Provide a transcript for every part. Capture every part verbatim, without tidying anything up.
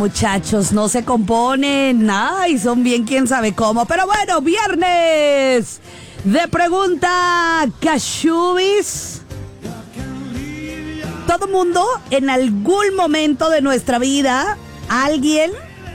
muchachos, no se componen. Ay, son bien quién sabe cómo. Pero bueno, viernes de pregunta Cachubis. Todo mundo en algún momento de nuestra vida, alguien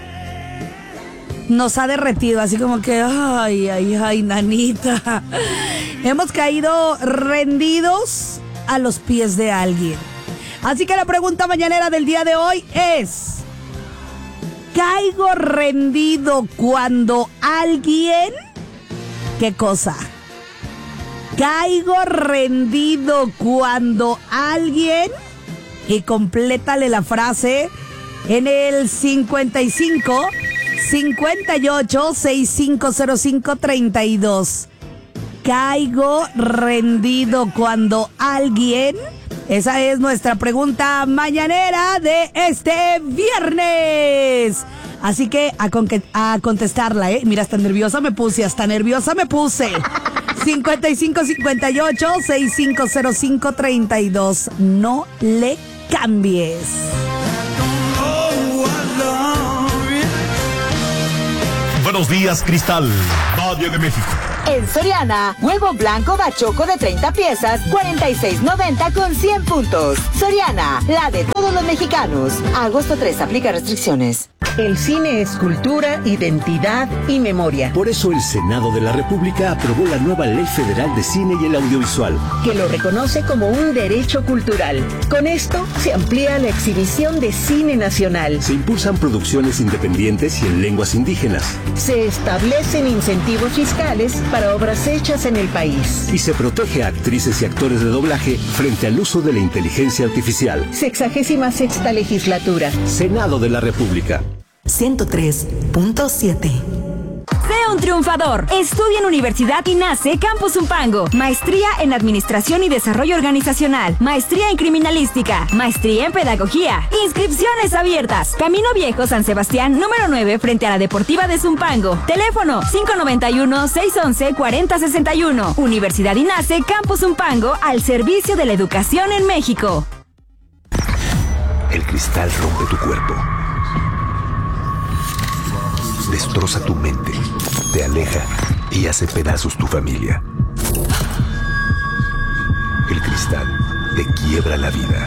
nos ha derretido, así como que, ay, ay, ay, nanita. Hemos caído rendidos a los pies de alguien. Así que la pregunta mañanera del día de hoy es: ¿caigo rendido cuando alguien? ¿Qué cosa? ¿Caigo rendido cuando alguien? Y complétale la frase en el cincuenta y cinco, cincuenta y ocho, sesenta y cinco cero cinco, treinta y dos. ¿Caigo rendido cuando alguien? Esa es nuestra pregunta mañanera de este viernes. Así que a, con a contestarla, ¿eh? Mira, hasta nerviosa me puse, hasta nerviosa me puse. cincuenta y cinco, cincuenta y ocho, sesenta y cinco cero cinco, treinta y dos. No le cambies. Buenos días, Cristal, Valle de México. En Soriana, huevo blanco bachoco de treinta piezas, cuarenta y seis noventa con cien puntos. Soriana, la de todos los mexicanos. Agosto tres, aplica restricciones. El cine es cultura, identidad y memoria. Por eso el Senado de la República aprobó la nueva Ley Federal de Cine y el Audiovisual, que lo reconoce como un derecho cultural. Con esto se amplía la exhibición de cine nacional. Se impulsan producciones independientes y en lenguas indígenas. Se establecen incentivos fiscales para obras hechas en el país. Y se protege a actrices y actores de doblaje frente al uso de la inteligencia artificial. Sexagésima sexta legislatura. Senado de la República. ciento tres punto siete. Sé un triunfador. Estudia en Universidad INACE Campus Zumpango. Maestría en Administración y Desarrollo Organizacional. Maestría en Criminalística. Maestría en Pedagogía. Inscripciones abiertas. Camino Viejo San Sebastián, número nueve, frente a la Deportiva de Zumpango. Teléfono cinco noventa y uno, seiscientos once, cuarenta sesenta y uno. Universidad INACE Campus Zumpango, al servicio de la educación en México. El cristal rompe tu cuerpo. Destroza tu mente, te aleja y hace pedazos tu familia. El cristal te quiebra la vida.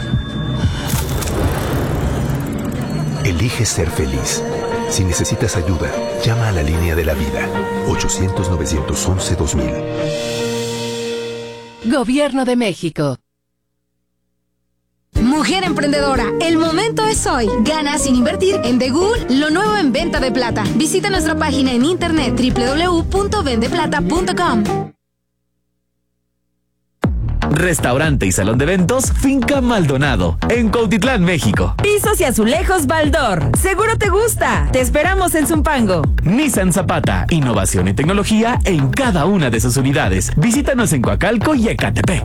Elige ser feliz. Si necesitas ayuda, llama a la línea de la vida. ochocientos, novecientos once, dos mil. Gobierno de México. Mujer emprendedora, el momento es hoy. Gana sin invertir en The Ghoul, lo nuevo en venta de plata. Visita nuestra página en internet doble u doble u doble u punto vende plata punto com. Restaurante y salón de eventos Finca Maldonado, en Cuautitlán, México. Pisos y azulejos Baldor. Seguro te gusta. Te esperamos en Zumpango. Nissan Zapata, innovación y tecnología en cada una de sus unidades. Visítanos en Coacalco y Ecatepec.